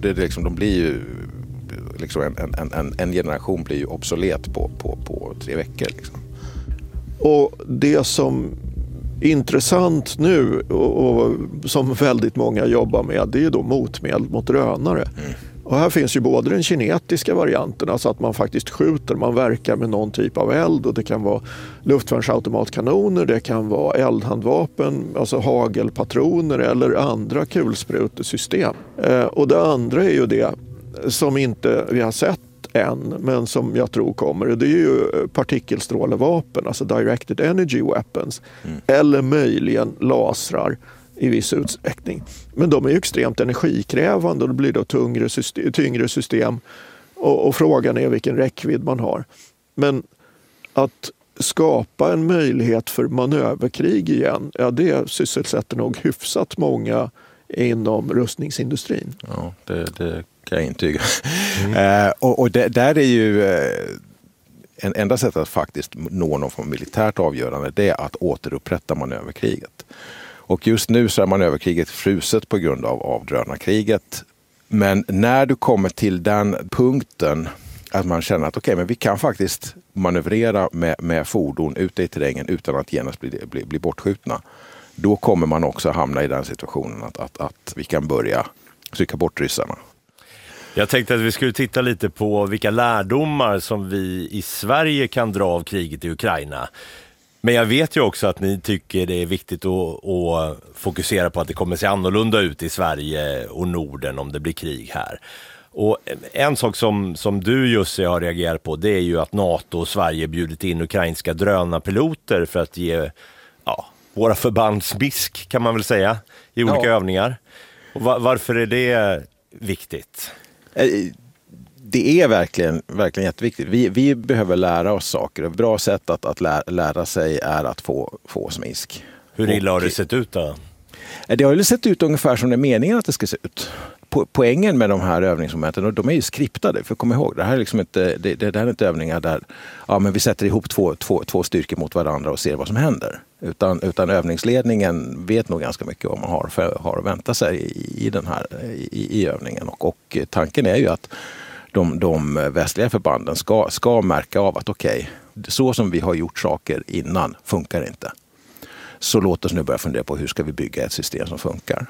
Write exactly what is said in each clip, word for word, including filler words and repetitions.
det, det liksom, de blir ju liksom en, en, en, en generation blir ju obsolet på, på, på tre veckor liksom. Och det som är intressant nu och, och som väldigt många jobbar med, det är ju då motmedel mot drönare. Mm. Och här finns ju både den kinetiska varianten, alltså att man faktiskt skjuter, man verkar med någon typ av eld, och det kan vara luftvärnsautomatkanoner, det kan vara eldhandvapen, alltså hagelpatroner eller andra kulsprutesystem. Eh, och det andra är ju det som inte vi har sett än, men som jag tror kommer. Det är ju partikelstrålevapen, alltså directed energy weapons, mm. eller möjligen lasrar i viss utsträckning. Men de är ju extremt energikrävande och det blir då tyngre system, tyngre system och, och frågan är vilken räckvidd man har. Men att skapa en möjlighet för manöverkrig igen, ja, det sysselsätter nog hyfsat många inom rustningsindustrin. Ja, det, det kan jag intyga. Mm. eh, och och det, där är ju eh, en enda sätt att faktiskt nå någon form av militärt avgörande, det är att återupprätta manöverkriget. Och just nu så är manöverkriget fruset på grund av, av drönarkriget. Men när du kommer till den punkten att man känner att okej, okay, men vi kan faktiskt manövrera med, med fordon ute i terrängen utan att genast bli, bli, bli bortskjutna. Då kommer man också hamna i den situationen att, att, att vi kan börja trycka bort ryssarna. Jag tänkte att vi skulle titta lite på vilka lärdomar som vi i Sverige kan dra av kriget i Ukraina. Men jag vet ju också att ni tycker det är viktigt att, att fokusera på att det kommer se annorlunda ut i Sverige och Norden om det blir krig här. Och en sak som, som du Jussi har reagerat på, det är ju att NATO och Sverige bjudit in ukrainska drönarpiloter för att ge ja, våra förband smisk, kan man väl säga, i olika ja. övningar. Och var, varför är det viktigt? Det är verkligen, verkligen jätteviktigt. Vi, vi behöver lära oss saker. Ett bra sätt att, att lära, lära sig är att få, få smisk. Hur illa har det sett ut då? Det har ju sett ut ungefär som det är meningen att det ska se ut. Po- poängen med de här övningsmomenten, de är ju skriptade. För kom ihåg, det här är liksom inte, det, det här är inte övningar där ja, men vi sätter ihop två, två, två styrkor mot varandra och ser vad som händer. Utan, utan övningsledningen vet nog ganska mycket vad man har, för, har att vänta sig i, i den här i, i övningen. Och, och tanken är ju att de, de västliga förbanden ska, ska märka av att okej, okay, så som vi har gjort saker innan funkar inte. Så låt oss nu börja fundera på hur ska vi bygga ett system som funkar.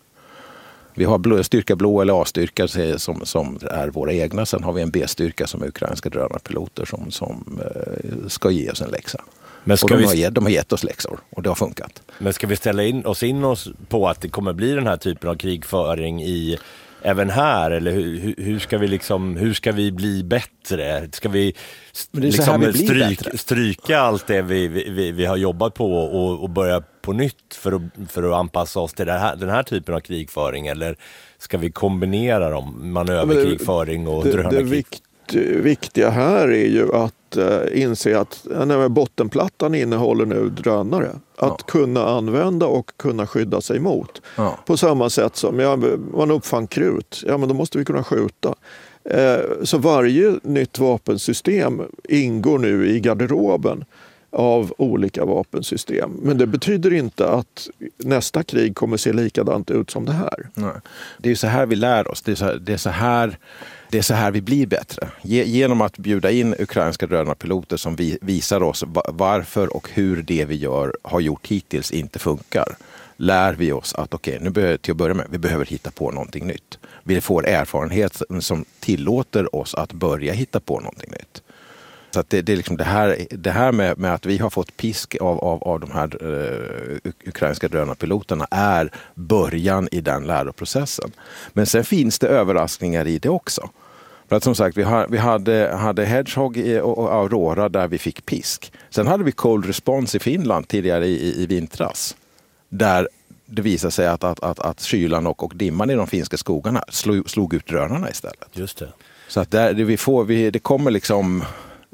Vi har blå, styrka blå eller A-styrka som, som är våra egna. Sen har vi en B-styrka som är ukrainska drönarpiloter som, som eh, ska ge oss en läxa. Men ska och de, vi... har gett, de har gett oss läxor och det har funkat. Men ska vi ställa in oss in oss på att det kommer bli den här typen av krigföring i även här, eller hur, hur ska vi liksom, hur ska vi bli bättre? Ska vi liksom vi stryk, stryka allt det vi, vi, vi har jobbat på och, och börja på nytt för att, för att anpassa oss till det här, den här typen av krigföring, eller ska vi kombinera dem, manöverkrigföring och drönarkrig? Det vikt, viktiga här är ju att uh, inse att uh, bottenplattan innehåller nu drönare. Att ja. kunna använda och kunna skydda sig mot. Ja. På samma sätt som ja, man uppfann krut, ja men då måste vi kunna skjuta. Uh, så varje nytt vapensystem ingår nu i garderoben av olika vapensystem. Men det betyder inte att nästa krig kommer se likadant ut som det här. Nej. Det är ju så här vi lär oss. Det är så här, det är så här, det är så här vi blir bättre. Genom att bjuda in ukrainska drönarpiloter som vi, visar oss varför och hur det vi gör har gjort hittills inte funkar. Lär vi oss att okej, okay, nu behöver, till att börja med, vi behöver hitta på någonting nytt. Vi får erfarenhet som tillåter oss att börja hitta på någonting nytt. Så att det, det är liksom det här, det här med, med att vi har fått pisk av, av, av de här uh, ukrainska drönarpiloterna är början i den läroprocessen. Men sen finns det överraskningar i det också. För att som sagt, vi, har, vi hade, hade Hedgehog och, och Aurora där vi fick pisk. Sen hade vi Cold Response i Finland tidigare i, i, i vintras. Där det visade sig att, att, att, att kylan och, och dimman i de finska skogarna slog, slog ut drönarna istället. Just det. Så att där, det, vi får, vi, det kommer liksom...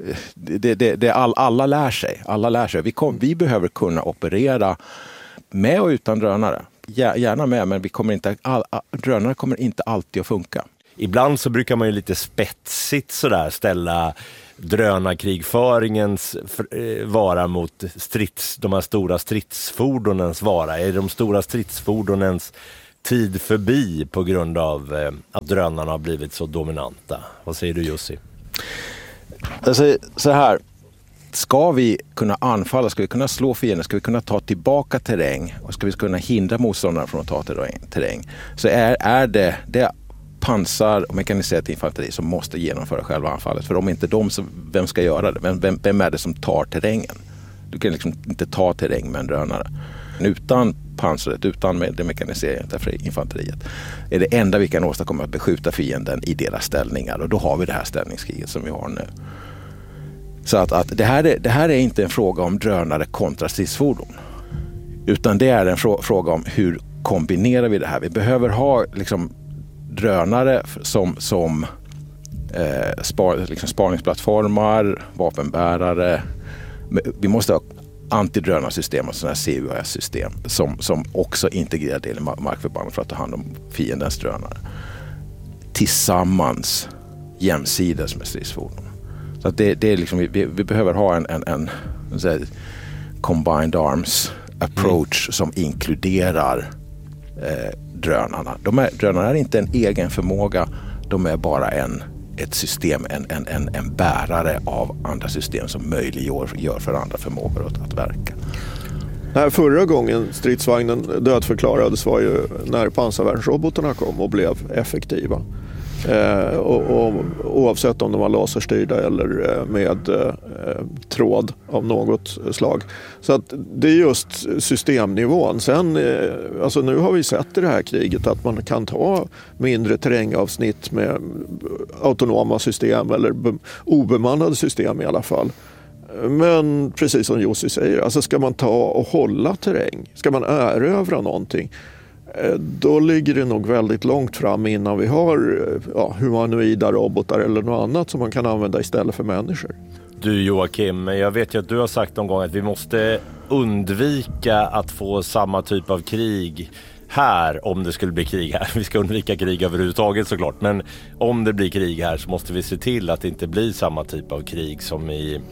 Det, det, det all, alla lär sig. Alla lär sig. Vi, kom, vi behöver kunna operera med och utan drönare. Gärna med, men vi kommer inte, all, drönare kommer inte alltid att funka. Ibland så brukar man ju lite spetsigt sådär ställa drönarkrigföringens vara mot strids, de här stora stridsfordonens vara. Är de stora stridsfordonens tid förbi på grund av eh, att drönarna har blivit så dominanta? Vad säger du, Jussi? Alltså, så här, ska vi kunna anfalla, ska vi kunna slå fienden, ska vi kunna ta tillbaka terräng och ska vi kunna hindra motståndare från att ta terräng, så är, är det, det pansar och mekaniserat infanteri som måste genomföra själva anfallet. För om inte de, så vem ska göra det? Vem, vem, vem är det som tar terrängen? Du kan liksom inte ta terräng med en drönare. Utan pansaret, utan det mekaniserade för infanteriet är det enda vi kan åstadkomma att beskjuta fienden i deras ställningar. Och då har vi det här ställningskriget som vi har nu. Så att, att det, här är, det här är inte en fråga om drönare kontra stridsfordon. Utan det är en frå, fråga om hur kombinerar vi det här. Vi behöver ha liksom drönare som, som eh, spar, liksom spaningsplattformar, vapenbärare. Vi måste ha antidrönarsystem och sådana här C U A S-system som, som också integrerar del i markförband för att ta hand om fiendens drönare. Tillsammans, jämsides med stridsfordon. Så att det, det är liksom, vi, vi behöver ha en, en, en, en så här combined arms approach mm. som inkluderar eh, drönarna. De är, drönarna är inte en egen förmåga, de är bara en, ett system, en, en, en, en bärare av andra system som möjliggör gör för andra förmågor att, att verka. När förra gången stridsvagnen dödförklarades var ju när pansarvärnsrobotarna kom och blev effektiva. Eh, och, och, oavsett om de var laserstyrda eller med eh, tråd av något slag. Så att det är just systemnivån. Sen, eh, alltså nu har vi sett i det här kriget att man kan ta mindre terrängavsnitt med autonoma system eller be- obemannade system i alla fall. Men precis som Jussi säger, alltså ska man ta och hålla terräng, ska man erövra någonting, då ligger det nog väldigt långt fram innan vi har ja, humanoida robotar eller något annat som man kan använda istället för människor. Du Joakim, jag vet ju att du har sagt någon gång att vi måste undvika att få samma typ av krig här om det skulle bli krig här. Vi ska undvika krig överhuvudtaget såklart, men om det blir krig här så måste vi se till att det inte blir samma typ av krig som i,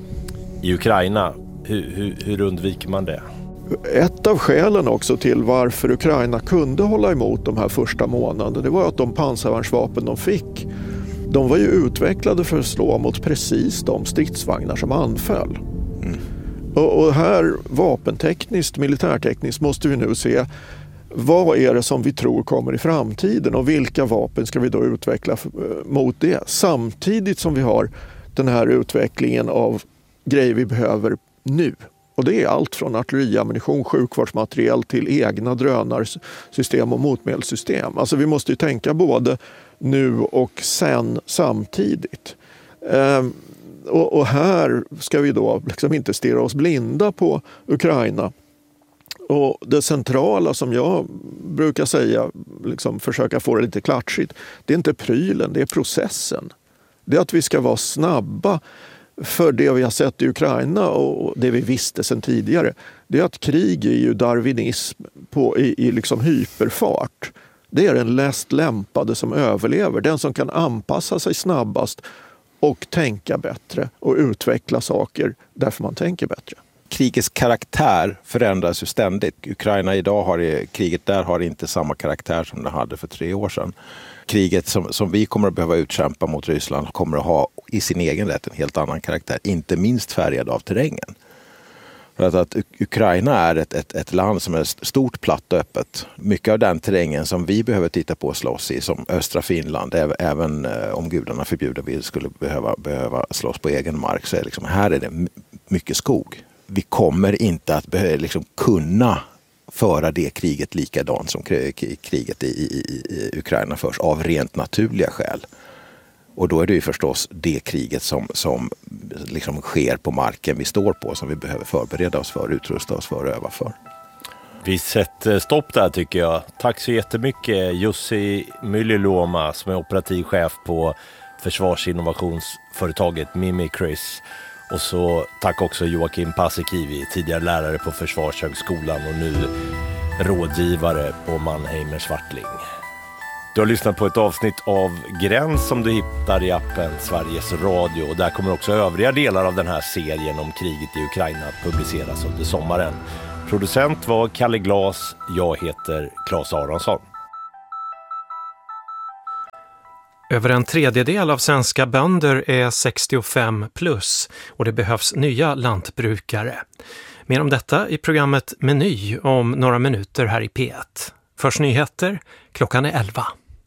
i Ukraina. Hur, hur, hur undviker man det? Ett av skälen också till varför Ukraina kunde hålla emot de här första månaderna, det var att de pansarvärnsvapen de fick, de var ju utvecklade för att slå mot precis de stridsvagnar som anföll. Mm. Och, och här vapentekniskt, militärtekniskt måste vi nu se vad är det som vi tror kommer i framtiden och vilka vapen ska vi då utveckla mot det, samtidigt som vi har den här utvecklingen av grejer vi behöver nu. Och det är allt från artilleriammunition, sjukvårdsmateriel till egna drönarsystem och motmedelssystem. Alltså vi måste ju tänka både nu och sen samtidigt. Ehm, och, och här ska vi då liksom inte stirra oss blinda på Ukraina. Och det centrala som jag brukar säga, liksom försöka få det lite klatschigt, det är inte prylen, det är processen. Det är att vi ska vara snabba. För det vi har sett i Ukraina och det vi visste sedan tidigare, det är att krig är ju darwinism på, i, i liksom hyperfart. Det är den läst lämpade som överlever, den som kan anpassa sig snabbast och tänka bättre och utveckla saker därför man tänker bättre. Krigets karaktär förändras ju ständigt. Ukraina idag har kriget där har inte samma karaktär som det hade för tre år sedan. Kriget som, som vi kommer att behöva utkämpa mot Ryssland kommer att ha i sin egen rätt en helt annan karaktär, inte minst färgad av terrängen. För att, att Ukraina är ett, ett, ett land som är stort, platt och öppet. Mycket av den terrängen som vi behöver titta på och slåss i, som östra Finland, även, även om gudarna förbjuder vi skulle behöva, behöva slåss på egen mark, så är liksom, här är det mycket skog. Vi kommer inte att behöva liksom kunna föra det kriget likadant som kriget i, i, i Ukraina förs av rent naturliga skäl. Och då är det ju förstås det kriget som, som liksom sker på marken vi står på som vi behöver förbereda oss för, utrusta oss för och öva för. Vi sätter stopp där tycker jag. Tack så jättemycket Jussi Myllyluoma som är operativ chef på försvarsinnovationsföretaget Mimikryss. Och så tack också Joakim Paasikivi, tidigare lärare på Försvarshögskolan och nu rådgivare på Mannheimer Swartling. Du har lyssnat på ett avsnitt av Gräns som du hittar i appen Sveriges Radio. Och där kommer också övriga delar av den här serien om kriget i Ukraina att publiceras under sommaren. Producent var Kalle Glas. Jag heter Claes Aronsson. Över en tredjedel av svenska bönder är sextiofem plus och det behövs nya lantbrukare. Mer om detta i programmet Meny om några minuter här i P ett. Först nyheter, klockan är elva.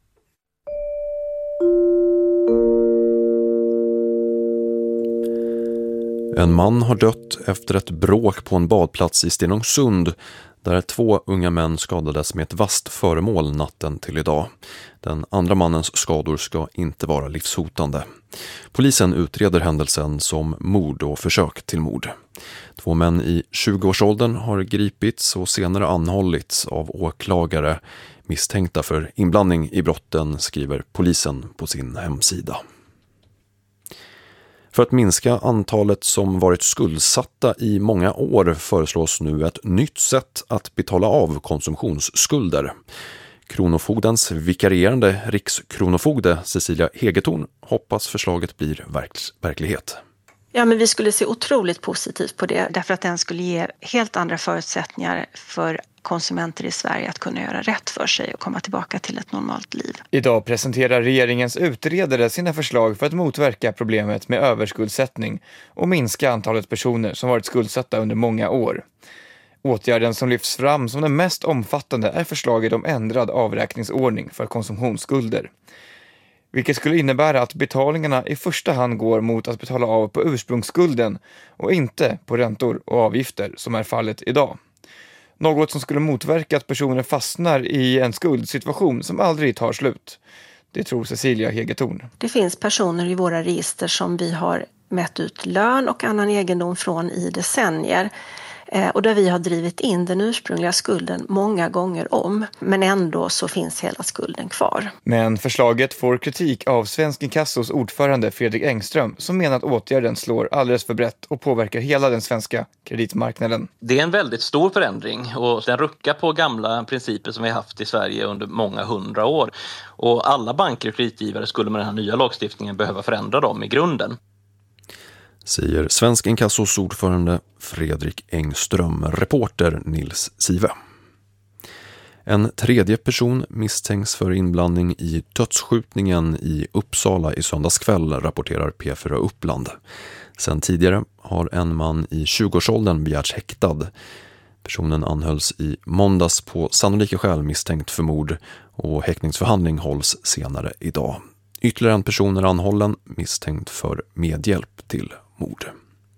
En man har dött efter ett bråk på en badplats i Stenungsund där två unga män skadades med ett vasst föremål natten till idag. Den andra mannens skador ska inte vara livshotande. Polisen utreder händelsen som mord och försök till mord. Två män i tjugoårsåldern har gripits och senare anhållits av åklagare misstänkta för inblandning i brotten, skriver polisen på sin hemsida. För att minska antalet som varit skuldsatta i många år föreslås nu ett nytt sätt att betala av konsumtionsskulder. Kronofogdens vikarierande rikskronofogde Cecilia Hegetorn hoppas förslaget blir verk- verklighet. Ja, men vi skulle se otroligt positivt på det därför att den skulle ge helt andra förutsättningar för konsumenter i Sverige att kunna göra rätt för sig och komma tillbaka till ett normalt liv. Idag presenterar regeringens utredare sina förslag för att motverka problemet med överskuldsättning och minska antalet personer som varit skuldsatta under många år. Åtgärden som lyfts fram som den mest omfattande är förslaget om ändrad avräkningsordning för konsumtionsskulder. Vilket skulle innebära att betalningarna i första hand går mot att betala av på ursprungsskulden och inte på räntor och avgifter som är fallet idag. Något som skulle motverka att personer fastnar i en skuldsituation som aldrig tar slut. Det tror Cecilia Hegetorn. Det finns personer i våra register som vi har mätt ut lön och annan egendom från i decennier. Och där vi har drivit in den ursprungliga skulden många gånger om. Men ändå så finns hela skulden kvar. Men förslaget får kritik av Svensk Inkassos ordförande Fredrik Engström som menar att åtgärden slår alldeles för brett och påverkar hela den svenska kreditmarknaden. Det är en väldigt stor förändring och den ruckar på gamla principer som vi har haft i Sverige under många hundra år. Och alla banker och kreditgivare skulle med den här nya lagstiftningen behöva förändra dem i grunden. Säger Svensk Inkassos ordförande Fredrik Engström, reporter Nils Sive. En tredje person misstänks för inblandning i dödsskjutningen i Uppsala i söndagskväll, rapporterar P fyra Uppland. Sen tidigare har en man i tjugoårsåldern begärts häktad. Personen anhölls i måndags på sannolika skäl misstänkt för mord och häktningsförhandling hålls senare idag. Ytterligare en person är anhållen misstänkt för medhjälp till mord.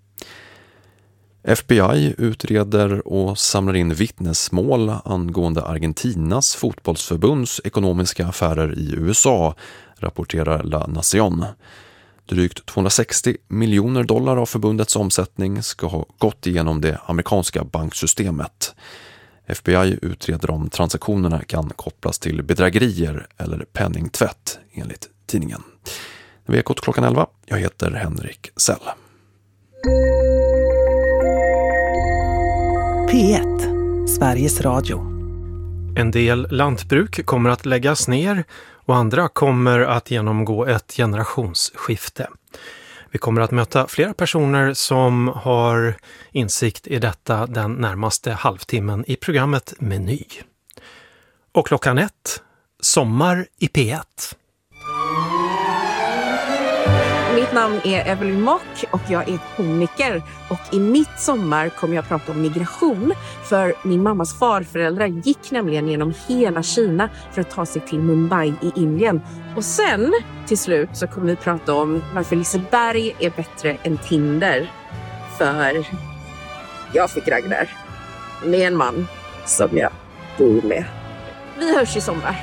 F B I utreder och samlar in vittnesmål angående Argentinas fotbollsförbunds ekonomiska affärer i U S A, rapporterar La Nación. Drygt tvåhundrasextio miljoner dollar av förbundets omsättning ska ha gått igenom det amerikanska banksystemet. F B I utreder om transaktionerna kan kopplas till bedrägerier eller penningtvätt, enligt tidningen. Vi har gått klockan elva. Jag heter Henrik Sell. P ett, Sveriges Radio. En del lantbruk kommer att läggas ner och andra kommer att genomgå ett generationsskifte. Vi kommer att möta flera personer som har insikt i detta den närmaste halvtimmen i programmet Meny. Och klockan ett, sommar i P ett. Mitt namn är Evelyn Mock och jag är komiker. Och i mitt sommar kommer jag att prata om migration. För min mammas farföräldrar gick nämligen genom hela Kina för att ta sig till Mumbai i Indien. Och sen till slut så kommer vi prata om varför Liseberg är bättre än Tinder. För jag fick ragg där med en man som jag bor med. Vi hörs i sommar.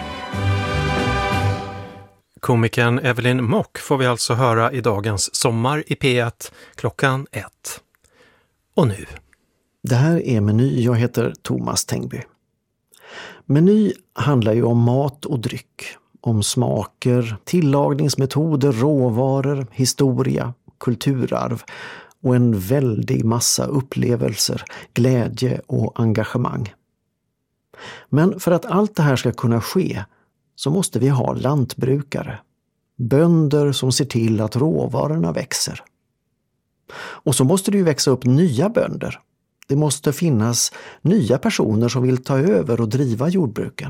Komikern Evelyn Mock får vi alltså höra i dagens Sommar i P ett klockan ett. Och nu. Det här är Meny, jag heter Thomas Tengby. Meny handlar ju om mat och dryck, om smaker, tillagningsmetoder, råvaror, historia, kulturarv och en väldig massa upplevelser, glädje och engagemang. Men för att allt det här ska kunna ske så måste vi ha lantbrukare, bönder som ser till att råvarorna växer. Och så måste det ju växa upp nya bönder Det måste finnas nya personer som vill ta över och driva jordbruken.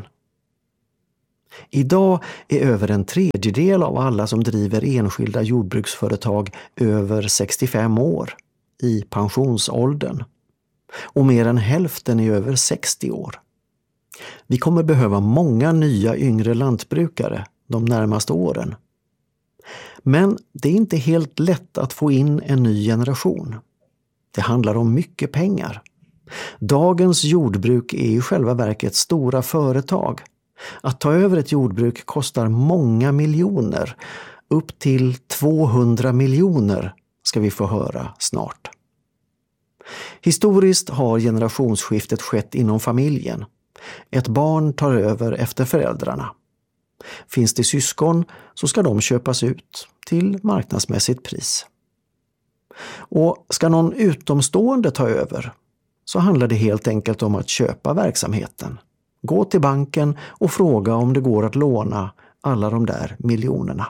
Idag är över en tredjedel av alla som driver enskilda jordbruksföretag över sextiofem år i pensionsåldern. Och mer än hälften är över sextio år. Vi kommer behöva många nya yngre lantbrukare de närmaste åren. Men det är inte helt lätt att få in en ny generation. Det handlar om mycket pengar. Dagens jordbruk är i själva verket stora företag. Att ta över ett jordbruk kostar många miljoner. Upp till tvåhundra miljoner ska vi få höra snart. Historiskt har generationsskiftet skett inom familjen. Ett barn tar över efter föräldrarna. Finns det syskon så ska de köpas ut till marknadsmässigt pris. Och ska någon utomstående ta över så handlar det helt enkelt om att köpa verksamheten. Gå till banken och fråga om det går att låna alla de där miljonerna.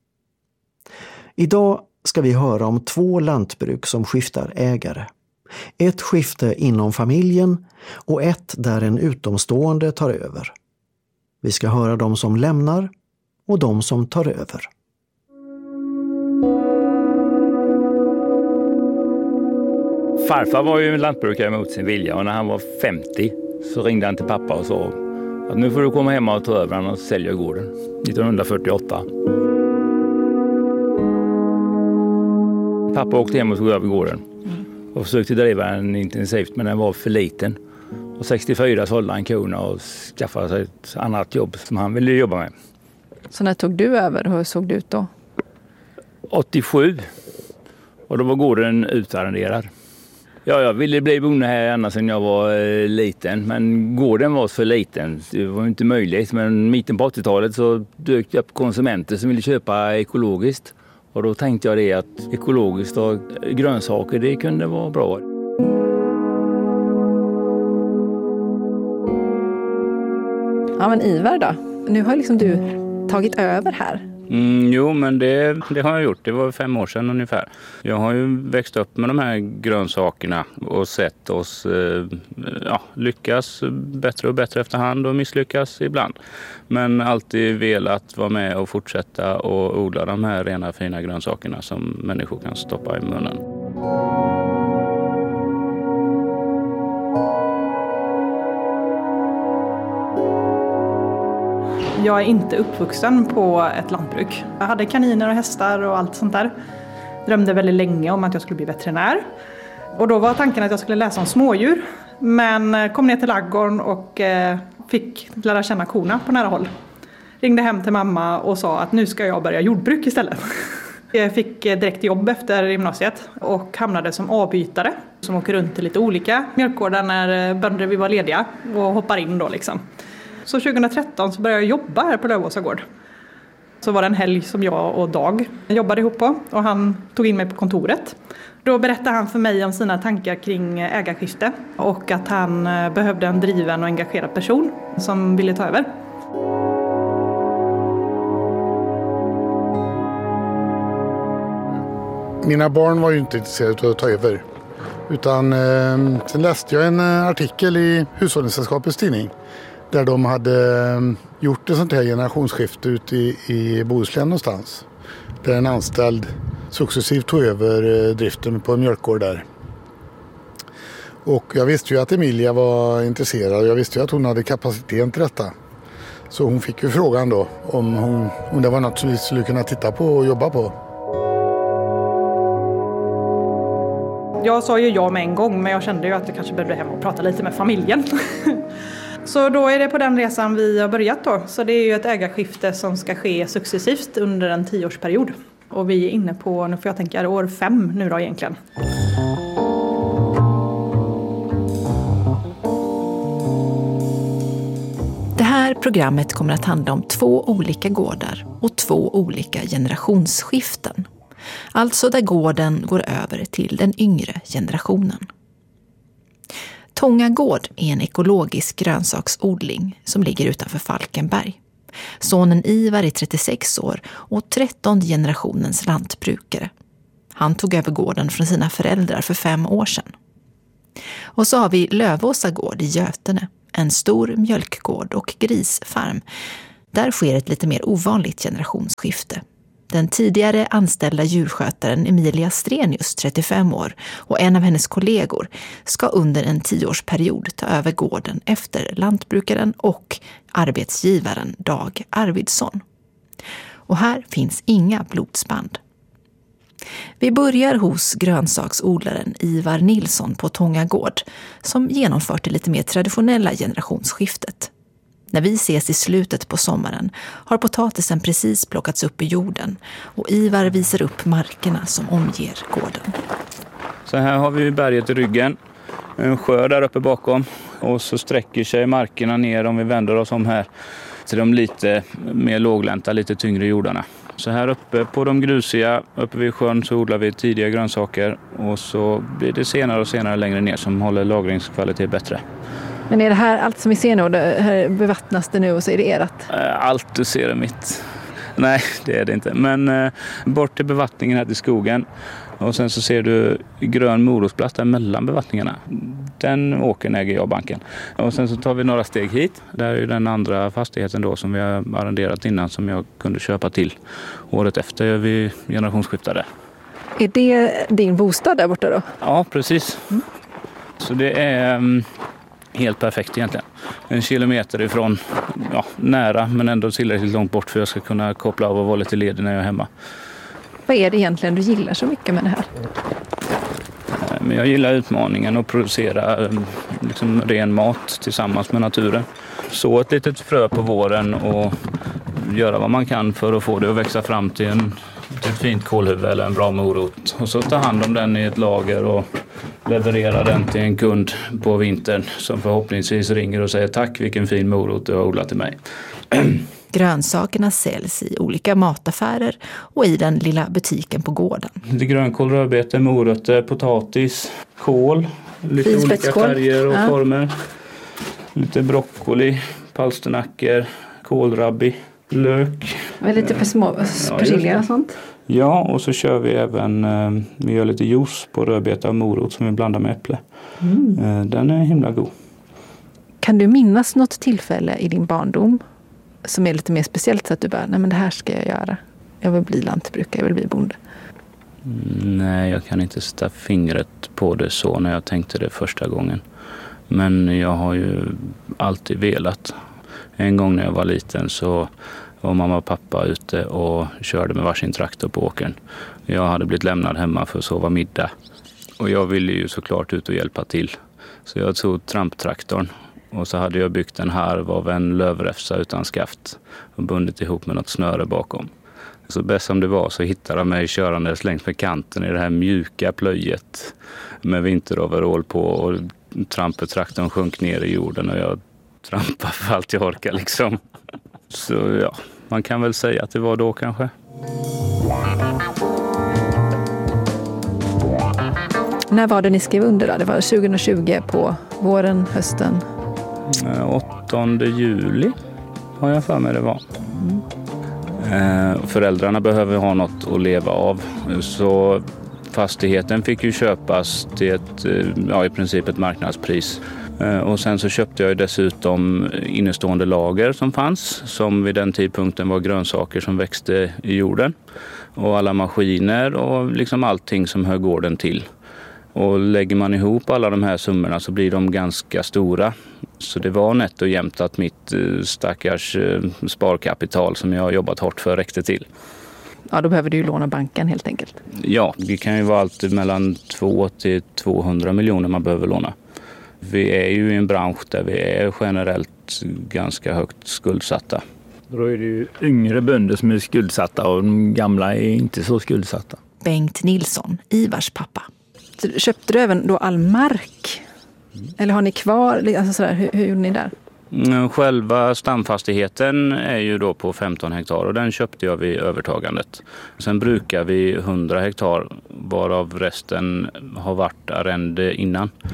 Idag ska vi höra om två lantbruk som skiftar ägare. Ett skifte inom familjen och ett där en utomstående tar över. Vi ska höra de som lämnar och de som tar över. Farfar var ju en lantbrukare mot sin vilja och när han var femtio så ringde han till pappa och sa att nu får du komma hem och ta över och sälja gården. nittonhundrafyrtioåtta. Pappa åkte hem och tog över gården och försökte driva den intensivt, men den var för liten. Och sextiofyra sålde han korna och skaffade sig ett annat jobb som han ville jobba med. Så när tog du över? Hur såg det ut då? åttiosju. Och då var gården utarrenderad. Ja, jag ville bli bonde här ända sedan jag var eh, liten. Men gården var så liten. Det var inte möjligt. Men mitten på åttiotalet så dök det upp konsumenter som ville köpa ekologiskt. Och då tänkte jag det att ekologiskt och grönsaker, det kunde vara bra. Ja, men Ivar då? Nu har liksom du tagit över här. Mm, jo, men det, det har jag gjort. Det var fem år sedan ungefär. Jag har ju växt upp med de här grönsakerna och sett oss eh, ja, lyckas bättre och bättre efterhand och misslyckas ibland. Men alltid velat vara med och fortsätta och odla de här rena fina grönsakerna som människor kan stoppa i munnen. Jag är inte uppvuxen på ett lantbruk. Jag hade kaniner och hästar och allt sånt där. Drömde väldigt länge om att jag skulle bli veterinär. Och då var tanken att jag skulle läsa om smådjur. Men kom ner till ladugården och fick lära känna korna på nära håll. Ringde hem till mamma och sa att nu ska jag börja jordbruk istället. Jag fick direkt jobb efter gymnasiet och hamnade som avbytare. Som åker runt till lite olika mjölkgårdar när bönder vi var lediga och hoppar in då liksom. Så tjugohundratretton så började jag jobba här på Lövåsa gård. Så var det en helg som jag och Dag jobbade ihop på och han tog in mig på kontoret. Då berättade han för mig om sina tankar kring ägarskifte och att han behövde en driven och engagerad person som ville ta över. Mina barn var ju inte intresserade av att ta över. Utan eh, sen läste jag en artikel i Hushållningssällskapets tidning. Där de hade gjort ett sånt här generationsskifte ute i, i Bohuslän någonstans. Där en anställd successivt tog över driften på en mjölkgård där. Och jag visste ju att Emilia var intresserad och jag visste ju att hon hade kapaciteten till detta. Så hon fick ju frågan då om, hon, om det var något som vi skulle kunna titta på och jobba på. Jag sa ju ja med en gång, men jag kände ju att jag kanske behövde hem och prata lite med familjen. Så då är det på den resan vi har börjat då. Så det är ju ett ägarskifte som ska ske successivt under en tioårsperiod. Och vi är inne på, nu får jag tänka, år fem nu då egentligen. Det här programmet kommer att handla om två olika gårdar och två olika generationsskiften. Alltså där gården går över till den yngre generationen. Tånga gård är en ekologisk grönsaksodling som ligger utanför Falkenberg. Sonen Ivar är trettiosex år och trettonde generationens lantbrukare. Han tog över gården från sina föräldrar för fem år sedan. Och så har vi Lövåsa gård i Götene, en stor mjölkgård och grisfarm. Där sker ett lite mer ovanligt generationsskifte. Den tidigare anställda djurskötaren Emilia Strenius, trettiofem år, och en av hennes kollegor ska under en tioårsperiod ta över gården efter lantbrukaren och arbetsgivaren Dag Arvidsson. Och här finns inga blodsband. Vi börjar hos grönsaksodlaren Ivar Nilsson på Tånga gård som genomfört det lite mer traditionella generationsskiftet. När vi ses i slutet på sommaren har potatisen precis plockats upp i jorden och Ivar visar upp markerna som omger gården. Så här har vi berget i ryggen, en sjö där uppe bakom och så sträcker sig markerna ner om vi vänder oss om här till de lite mer låglänta, lite tyngre jordarna. Så här uppe på de grusiga, uppe vid sjön så odlar vi tidiga grönsaker och så blir det senare och senare längre ner som håller lagringskvalitet bättre. Men är det här allt som vi ser nu? Det här bevattnas det nu och så är det erat? Allt du ser är mitt. Nej, det är det inte. Men eh, bort till bevattningen här till skogen. Och sen så ser du grön morotsplatt där mellan bevattningarna. Den åkern äger jag banken. Och sen så tar vi några steg hit. Där är ju den andra fastigheten då som vi har arrenderat innan som jag kunde köpa till. Året efter vi generationsskiftade. Är det din bostad där borta då? Ja, precis. Mm. Så det är... Um, Helt perfekt egentligen. En kilometer ifrån, ja, nära men ändå tillräckligt långt bort för att jag ska kunna koppla av och vara lite ledig när jag är hemma. Vad är det egentligen du gillar så mycket med det här? Men jag gillar utmaningen att producera liksom, ren mat tillsammans med naturen. Så ett litet frö på våren och göra vad man kan för att få det att växa fram till, en, till ett fint kålhuvud eller en bra morot. Och så ta hand om den i ett lager och leverera den till en kund på vintern som förhoppningsvis ringer och säger tack vilken fin morot du har odlat till mig. Grönsakerna säljs i olika mataffärer och i den lilla butiken på gården. Lite grönkål, rödbetor, morötter, potatis, kål, lite olika färger och ja. former. Lite broccoli, palsternackor, kålrabbi, lök. Och lite för små persilja och sånt. Ja, och så kör vi även, vi gör lite juice på rödbeta och morot som vi blandar med äpple. Mm. Den är himla god. Kan du minnas något tillfälle i din barndom som är lite mer speciellt så att du bara, nej men det här ska jag göra. Jag vill bli lantbrukare, jag vill bli bonde. Nej, jag kan inte sätta fingret på det så när jag tänkte det första gången. Men jag har ju alltid velat. En gång när jag var liten så var mamma och pappa ute och körde med varsin traktor på åkern. Jag hade blivit lämnad hemma för att sova middag. Och jag ville ju såklart ut och hjälpa till. Så jag tog tramptraktorn och så hade jag byggt en harv av en lövräfsa utan skaft och bundit ihop med något snöre bakom. Så bäst som det var så hittade jag mig körandes längs med kanten i det här mjuka plöjet med vinteroverall på och trampetraktorn sjönk ner i jorden och jag trampade för allt jag orkar liksom. Så ja, man kan väl säga att det var då kanske. När var det ni skrev under då? Det var tjugohundratjugo på våren, hösten? åttonde juli har jag för mig det var. Mm. Föräldrarna behöver ha något att leva av. Så fastigheten fick ju köpas till ett, ja, i princip ett marknadspris. Och sen så köpte jag dessutom innestående lager som fanns, som vid den tidpunkten var grönsaker som växte i jorden. Och alla maskiner och liksom allting som hör gården till. Och lägger man ihop alla de här summorna så blir de ganska stora. Så det var nätt och jämnt att mitt stackars sparkapital som jag har jobbat hårt för räckte till. Ja, då behöver du ju låna banken helt enkelt. Ja, det kan ju vara alltid mellan två till tvåhundra miljoner man behöver låna. Vi är ju i en bransch där vi är generellt ganska högt skuldsatta. Då är det ju yngre bönder som är skuldsatta och de gamla är inte så skuldsatta. Bengt Nilsson, Ivars pappa. Köpte du även då all mark? Eller har ni kvar? Alltså sådär, hur, hur gjorde ni där? Själva stamfastigheten är ju då på femton hektar och den köpte jag vid övertagandet. Sen brukar vi hundra hektar varav resten har varit arrende innan.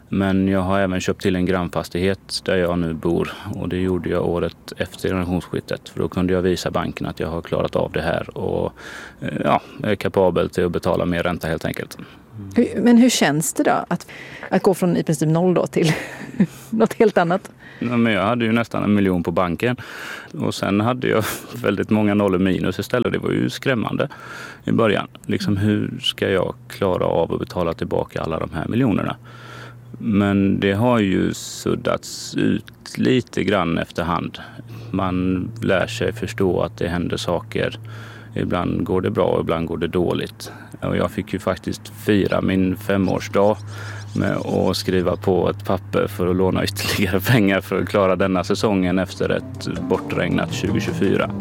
Men jag har även köpt till en grannfastighet där jag nu bor och det gjorde jag året efter generationsskiftet. För då kunde jag visa banken att jag har klarat av det här och ja, är kapabel till att betala mer ränta helt enkelt. Men hur känns det då att, att gå från i princip noll då till något helt annat? Ja, men jag hade ju nästan en miljon på banken och sen hade jag väldigt många nollor minus istället. Det var ju skrämmande i början. Liksom, hur ska jag klara av att betala tillbaka alla de här miljonerna? Men det har ju suddats ut lite grann efterhand. Man lär sig förstå att det händer saker. Ibland går det bra och ibland går det dåligt. Och jag fick ju faktiskt fira min femårsdag med att skriva på ett papper för att låna ytterligare pengar för att klara denna säsongen efter ett bortregnat tjugo tjugofyra.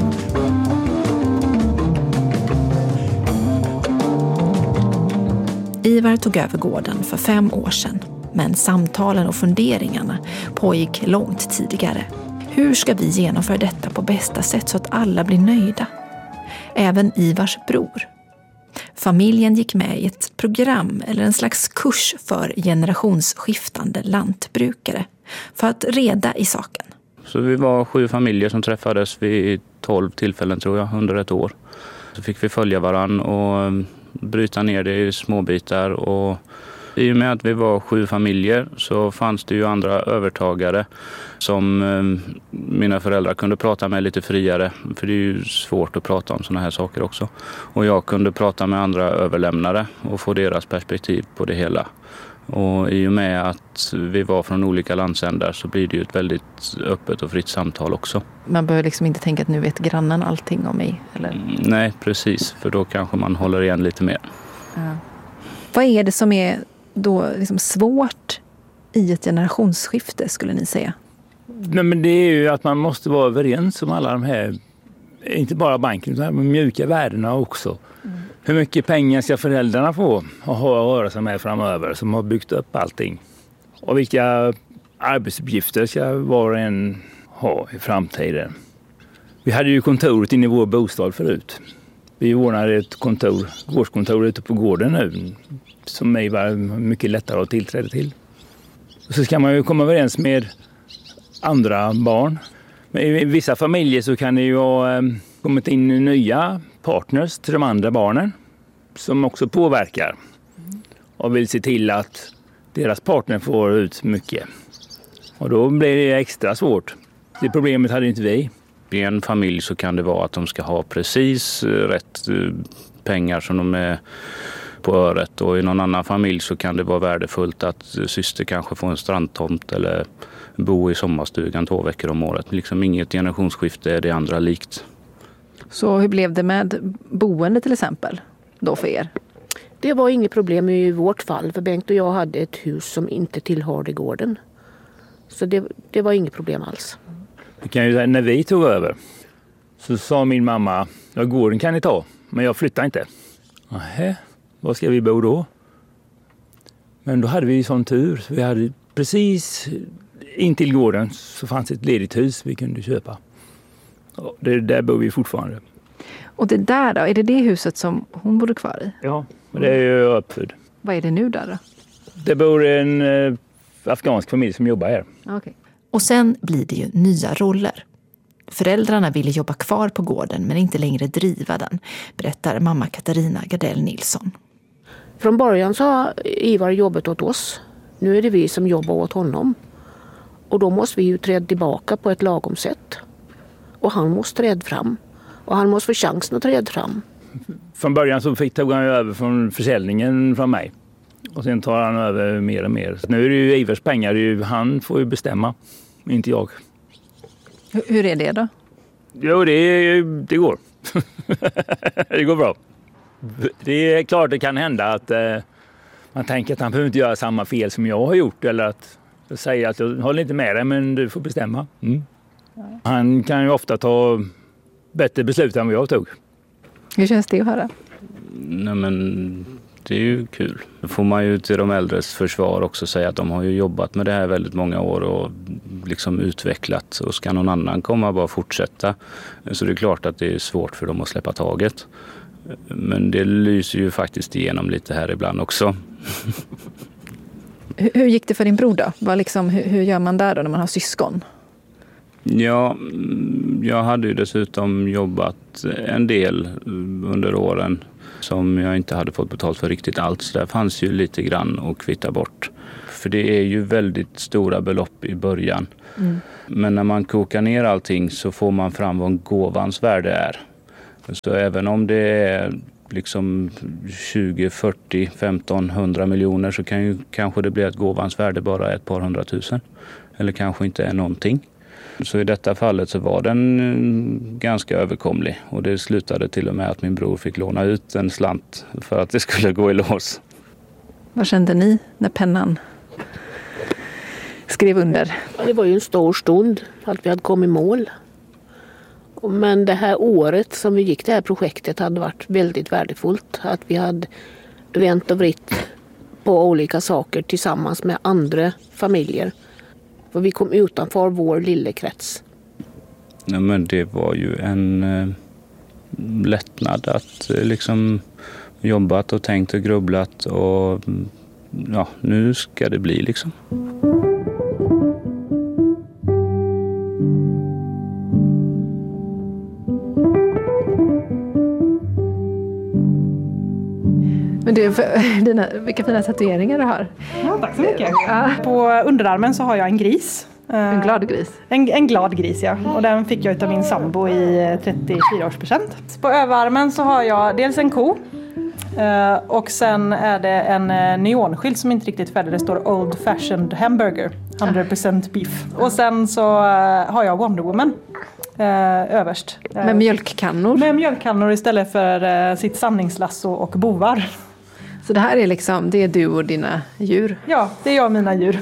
Ivar tog över gården för fem år sedan, men samtalen och funderingarna pågick långt tidigare. Hur ska vi genomföra detta på bästa sätt så att alla blir nöjda? Även Ivars bror. Familjen gick med i ett program eller en slags kurs för generationsskiftande lantbrukare för att reda i saken. Så vi var sju familjer som träffades vid tolv tillfällen tror jag under ett år. Så fick vi följa varann och bryta ner det i små bitar och i och med att vi var sju familjer så fanns det ju andra övertagare som eh, mina föräldrar kunde prata med lite friare. För det är ju svårt att prata om såna här saker också. Och jag kunde prata med andra överlämnare och få deras perspektiv på det hela. Och i och med att vi var från olika landsändar så blir det ju ett väldigt öppet och fritt samtal också. Man behöver liksom inte tänka att nu vet grannen allting om mig, eller? Mm, nej, precis. För då kanske man håller igen lite mer. Ja. Vad är det som är då liksom svårt i ett generationsskifte skulle ni säga? Nej, men det är ju att man måste vara överens om alla de här, inte bara banken utan de mjuka värdena också. Mm. Hur mycket pengar ska föräldrarna få och ha att röra sig med framöver som har byggt upp allting? Och vilka arbetsuppgifter ska var och en ha i framtiden? Vi hade ju kontoret inne i vår bostad förut. Vi ordnade ett kontor, gårdskontor ute på gården nu som mig var mycket lättare att tillträda till. Och så ska man ju komma överens med andra barn. Men i vissa familjer så kan det ju ha kommit in nya partners till de andra barnen som också påverkar och vill se till att deras partner får ut mycket. Och då blir det extra svårt. Det problemet hade inte vi. I en familj så kan det vara att de ska ha precis rätt pengar som de är på öret och i någon annan familj så kan det vara värdefullt att syster kanske får en strandtomt eller bo i sommarstugan två veckor om året. Liksom inget generationsskifte är det andra likt. Så hur blev det med boende till exempel då för er? Det var inget problem i vårt fall för Bengt och jag hade ett hus som inte tillhörde gården. Så det, det var inget problem alls. Det kan ju säga, när vi tog över så sa min mamma, ja, gården kan ni ta, men jag flyttar inte. Nähä, var ska vi bo då? Men då hade vi sån tur. Vi hade precis in till gården så fanns ett ledigt hus vi kunde köpa. Och det, där bor vi fortfarande. Och det där då, är det det huset som hon bodde kvar i? Ja, det är ju uppfödd. Vad är det nu där då? Det bor en eh, afghansk familj som jobbar här. Okay. Och sen blir det ju nya roller. Föräldrarna ville jobba kvar på gården men inte längre driva den, berättar mamma Katarina Gardell Nilsson. Från början så har Ivar jobbat åt oss. Nu är det vi som jobbar åt honom. Och då måste vi ju träda tillbaka på ett lagom sätt. Och han måste träda fram. Och han måste få chansen att träda fram. Från början så fick tog han över från försäljningen från mig. Och sen tar han över mer och mer. Nu är det ju Ivars pengar, det är ju, han får ju bestämma, inte jag. Hur är det då? Jo, det, det går. Det går bra. Det är klart det kan hända att eh, man tänker att han behöver inte göra samma fel som jag har gjort. Eller att säga att jag håller inte med dig men du får bestämma. Mm. Han kan ju ofta ta bättre beslut än vad jag tog. Hur känns det att höra? Nej, men det är ju kul. Då får man ju till de äldres försvar också säga att de har ju jobbat med det här väldigt många år och liksom utvecklat. Och ska någon annan komma och bara fortsätta så det är klart att det är svårt för dem att släppa taget. Men det lyser ju faktiskt igenom lite här ibland också. Hur, hur gick det för din bror då? Vad liksom, hur, hur gör man där då när man har syskon? Ja, jag hade ju dessutom jobbat en del under åren som jag inte hade fått betalt för riktigt allt. Så där fanns ju lite grann att kvitta bort. För det är ju väldigt stora belopp i början. Mm. Men när man kokar ner allting så får man fram vad gåvans värde är. Så även om det är liksom tjugo, fyrtio, femton, hundra miljoner så kan ju kanske det bli att gåvans värde bara är ett par hundratusen. Eller kanske inte är någonting. Så i detta fallet så var den ganska överkomlig. Och det slutade till och med att min bror fick låna ut en slant för att det skulle gå i lås. Vad kände ni när pennan skrev under? Det var ju en stor stund att vi hade kommit i mål. Men det här året som vi gick det här projektet hade varit väldigt värdefullt. Att vi hade vänt och vritt på olika saker tillsammans med andra familjer. För vi kom utanför vår lilla krets. Ja, men det var ju en eh, lättnad att eh, liksom jobbat och tänkt och grubblat och ja, nu ska det bli liksom. Men du, dina, vilka fina tatueringar du har. Ja, tack så mycket. Ja. På underarmen så har jag en gris. En glad gris? En, en glad gris, ja. Och den fick jag av min sambo i trettiofyra-årspresent. På överarmen så har jag dels en ko. Och sen är det en neonskylt som inte riktigt färdig. Det står Old Fashioned Hamburger, hundra procent beef. Och sen så har jag Wonder Woman överst. Med mjölkkannor? Med mjölkkannor istället för sitt sanningslasso och bovar. Så det här är liksom, det är du och dina djur? Ja, det är jag och mina djur.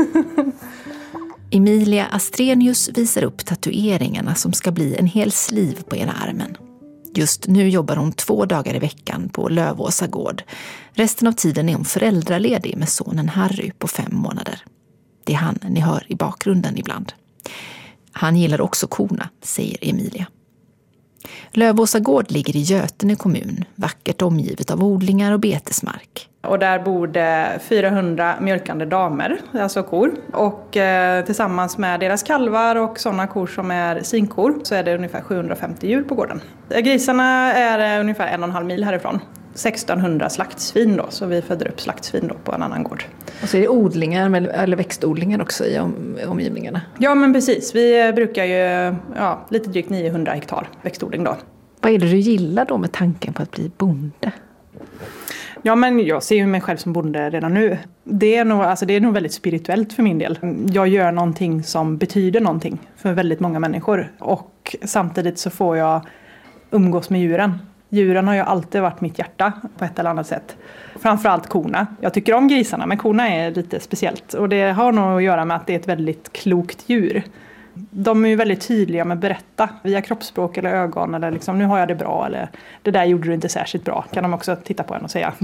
Emilia Astrenius visar upp tatueringarna som ska bli en hel sliv på ena armen. Just nu jobbar hon två dagar i veckan på Lövåsa gård. Resten av tiden är hon föräldraledig med sonen Harry på fem månader. Det är han ni hör i bakgrunden ibland. Han gillar också korna, säger Emilia. Lövåsa gård ligger i Götene kommun, vackert omgivet av odlingar och betesmark. Och där bor det fyrahundra mjölkande damer, alltså kor. Och eh, tillsammans med deras kalvar och sådana kor som är sinkor så är det ungefär sjuhundrafemtio djur på gården. Grisarna är ungefär en och en halv mil härifrån. sextonhundra slaktsvin då, så vi föder upp slaktsvin då på en annan gård. Och så är det odlingar eller växtodlingar också i om, omgivningarna? Ja, men precis. Vi brukar ju ja, lite drygt niohundra hektar växtodling då. Vad är det du gillar då med tanken på att bli bonde? Ja, men jag ser ju mig själv som bonde redan nu. Det är nog, alltså det är nog väldigt spirituellt för min del. Jag gör någonting som betyder någonting för väldigt många människor. Och samtidigt så får jag umgås med djuren. Djuren har ju alltid varit mitt hjärta på ett eller annat sätt. Framförallt korna. Jag tycker om grisarna, men korna är lite speciellt. Och det har nog att göra med att det är ett väldigt klokt djur. De är ju väldigt tydliga med att berätta via kroppsspråk eller ögon. Eller liksom, nu har jag det bra. Eller det där gjorde du inte särskilt bra. Kan de också titta på en och säga.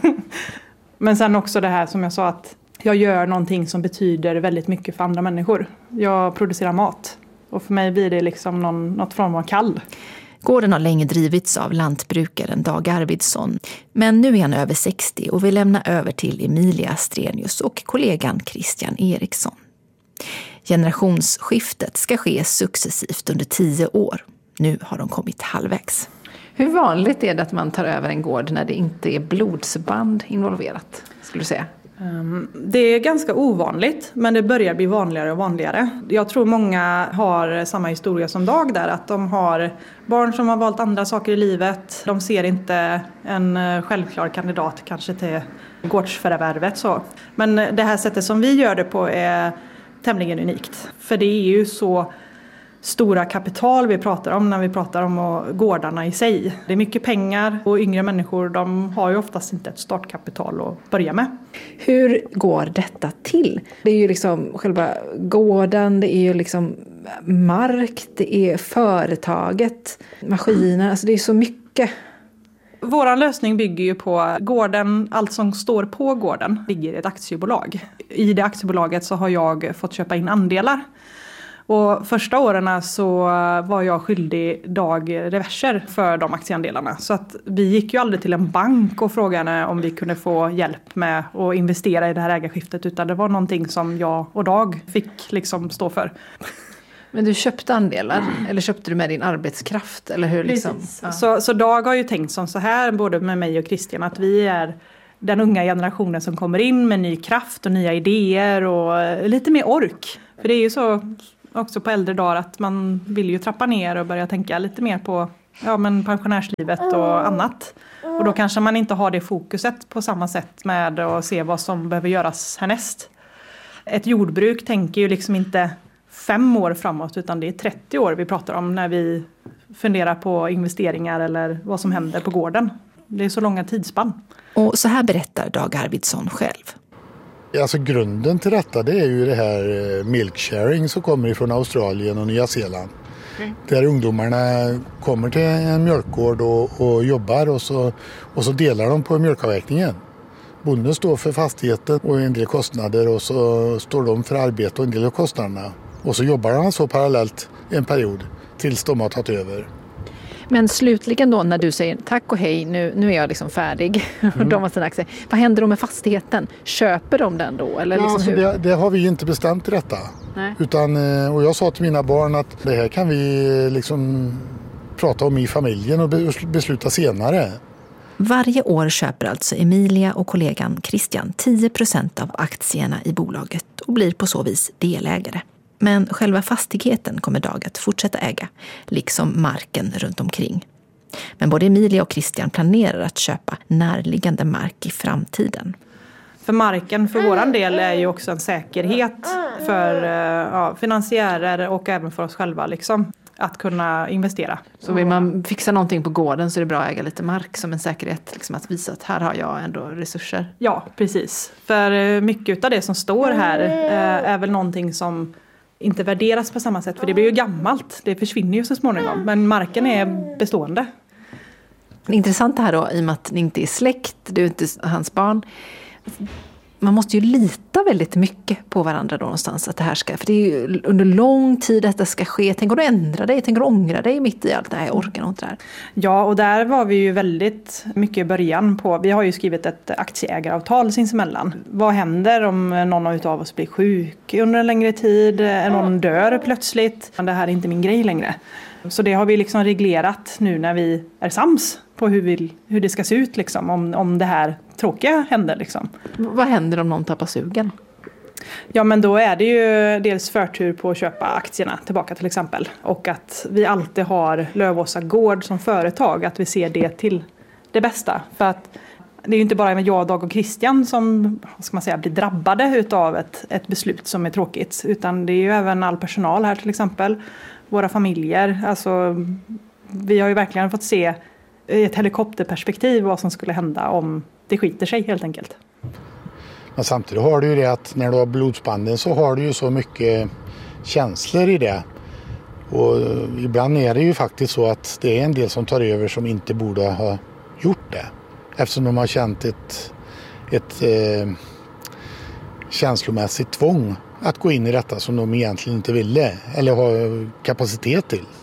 Men sen också det här som jag sa, att jag gör någonting som betyder väldigt mycket för andra människor. Jag producerar mat. Och för mig blir det liksom någon, något form av kall. Gården har länge drivits av lantbrukaren Dag Arvidsson. Men nu är han över sextio och vill lämna över till Emilia Astrenius och kollegan Christian Eriksson. Generationsskiftet ska ske successivt under tio år. Nu har de kommit halvvägs. Hur vanligt är det att man tar över en gård när det inte är blodsband involverat, skulle du säga? Det är ganska ovanligt, men det börjar bli vanligare och vanligare. Jag tror många har samma historia som Dag där, att de har barn som har valt andra saker i livet. De ser inte en självklar kandidat kanske till gårdsförvärvet så. Men det här sättet som vi gör det på är tämligen unikt. För det är ju så stora kapital vi pratar om när vi pratar om gårdarna i sig. Det är mycket pengar och yngre människor, de har ju oftast inte ett startkapital att börja med. Hur går detta till? Det är ju liksom själva gården, det är ju liksom mark, det är företaget, maskiner, alltså det är så mycket. Vår lösning bygger ju på gården, allt som står på gården ligger i ett aktiebolag. I det aktiebolaget så har jag fått köpa in andelar. Och första åren så var jag skyldig Dag reverser för de aktieandelarna. Så att vi gick ju aldrig till en bank och frågade om vi kunde få hjälp med att investera i det här ägarskiftet. Utan det var någonting som jag och Dag fick liksom stå för. Men du köpte andelar eller köpte du med din arbetskraft? Eller hur liksom? Ja. Så, så Dag har ju tänkt som så här, både med mig och Christian, att vi är den unga generationen som kommer in med ny kraft och nya idéer och lite mer ork. För det är ju så också på äldre dagar att man vill ju trappa ner och börja tänka lite mer på ja, men pensionärslivet och annat. Och då kanske man inte har det fokuset på samma sätt med att se vad som behöver göras härnäst. Ett jordbruk tänker ju liksom inte fem år framåt utan det är trettio år vi pratar om när vi funderar på investeringar eller vad som händer på gården. Det är så långa tidsspann. Och så här berättar Dag Arvidsson själv. Alltså grunden till detta det är ju det här milksharing som kommer ifrån Australien och Nya Zeeland. Mm. Där ungdomarna kommer till en mjölkgård och, och jobbar och så, och så delar de på mjölkavverkningen. Bonden står för fastigheten och en del kostnader och så står de för arbete och en del av kostnaderna. Och så jobbar han så parallellt en period tills de har tagit över. Men slutligen då när du säger tack och hej, nu, nu är jag liksom färdig. Mm. De har sina aktier. Vad händer då med fastigheten? Köper de den då? Eller ja, liksom alltså hur? Det, det har vi inte bestämt i detta. Nej. Utan, och jag sa till mina barn att det här kan vi liksom prata om i familjen och besluta senare. Varje år köper alltså Emilia och kollegan Christian tio procent av aktierna i bolaget och blir på så vis delägare. Men själva fastigheten kommer Dag att fortsätta äga, liksom marken runt omkring. Men både Emilia och Christian planerar att köpa närliggande mark i framtiden. För marken för våran del är ju också en säkerhet för ja, finansiärer och även för oss själva liksom, att kunna investera. Så vill man fixa någonting på gården så är det bra att äga lite mark som en säkerhet, liksom att visa att här har jag ändå resurser. Ja, precis. För mycket av det som står här är väl någonting som inte värderas på samma sätt, för det blir ju gammalt. Det försvinner ju så småningom, men marken är bestående. Intressant det här då, i och med att ni inte är släkt, du är inte hans barn. Man måste ju lita väldigt mycket på varandra då någonstans. Att det här ska, för det är ju under lång tid att det ska ske. Tänker du ändra dig? Tänker du ångra dig mitt i allt det här? Jag orkar inte det här. Ja, och där var vi ju väldigt mycket i början på. Vi har ju skrivit ett aktieägaravtal sinsemellan. Vad händer om någon av oss blir sjuk under en längre tid? Någon dör plötsligt? Det här är inte min grej längre. Så det har vi liksom reglerat nu när vi är sams på hur, vi, hur det ska se ut liksom, om, om det här tråkiga händer. Liksom. Vad händer om någon tappar sugen? Ja, men då är det ju dels förtur på att köpa aktierna tillbaka till exempel. Och att vi alltid har Lövåsa gård som företag, att vi ser det till det bästa. För att det är ju inte bara jag, Dag och Christian som ska man säga, blir drabbade av ett, ett beslut som är tråkigt. Utan det är ju även all personal här till exempel. Våra familjer. Alltså, vi har ju verkligen fått se i ett helikopterperspektiv vad som skulle hända om det skiter sig helt enkelt. Men samtidigt har du ju det att när du har blodsbanden så har du ju så mycket känslor i det. Och ibland är det ju faktiskt så att det är en del som tar över som inte borde ha gjort det. Eftersom de har känt ett, ett eh, känslomässigt tvång att gå in i detta som de egentligen inte ville eller har kapacitet till.